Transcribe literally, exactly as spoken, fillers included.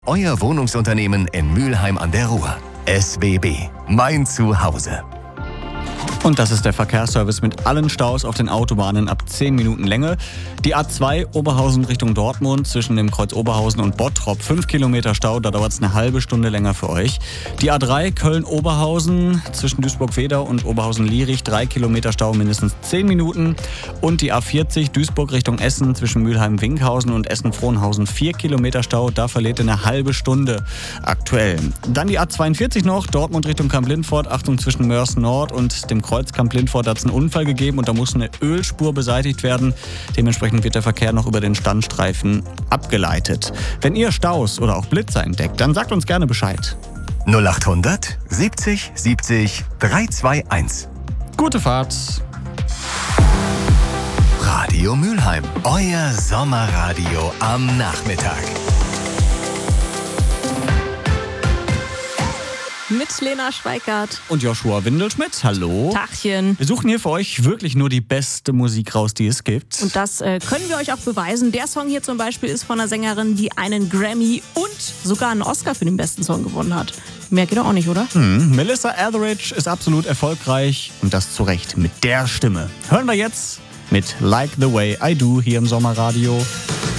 Euer Wohnungsunternehmen in Mülheim an der Ruhr. S W B. Mein Zuhause. Und das ist der Verkehrsservice mit allen Staus auf den Autobahnen ab zehn Minuten Länge. Die A zwei Oberhausen Richtung Dortmund zwischen dem Kreuz Oberhausen und Bottrop fünf Kilometer Stau, da dauert es eine halbe Stunde länger für euch. Die A drei Köln-Oberhausen zwischen Duisburg-Wedau und Oberhausen-Lierich drei Kilometer Stau, mindestens zehn Minuten. Und die A vierzig Duisburg Richtung Essen zwischen Mülheim-Winkhausen und Essen-Frohnhausen vier Kilometer Stau, da verliert ihr eine halbe Stunde aktuell. Dann die A zweiundvierzig noch, Dortmund Richtung Kamp-Lindfort, Achtung zwischen Mörs Nord und dem Kreuz Kamp-Lindfort hat es einen Unfall gegeben und da muss eine Ölspur beseitigt werden. Dementsprechend wird der Verkehr noch über den Standstreifen abgeleitet. Wenn ihr Staus oder auch Blitzer entdeckt, dann sagt uns gerne Bescheid. null achthundert siebzig siebzig dreihundertzweiundzwanzig. Gute Fahrt. Radio Mülheim. Euer Sommerradio am Nachmittag. Mit Lena Schweikart Und Joshua Windelschmidt, hallo. Tachchen. Wir suchen hier für euch wirklich nur die beste Musik raus, die es gibt. Und das äh, können wir euch auch beweisen. Der Song hier zum Beispiel ist von einer Sängerin, die einen Grammy und sogar einen Oscar für den besten Song gewonnen hat. Mehr geht doch auch nicht, oder? Hm, Melissa Etheridge ist absolut erfolgreich und das zu Recht mit der Stimme. Hören wir jetzt mit Like the Way I Do hier im Sommerradio.